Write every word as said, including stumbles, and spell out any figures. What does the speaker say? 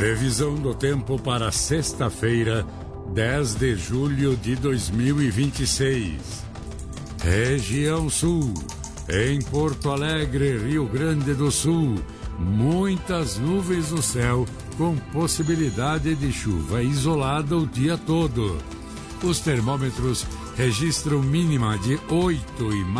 Previsão do tempo para sexta-feira, dez de julho de dois mil e vinte e seis. Região Sul, em Porto Alegre, Rio Grande do Sul, muitas nuvens no céu com possibilidade de chuva isolada o dia todo. Os termômetros registram mínima de oito e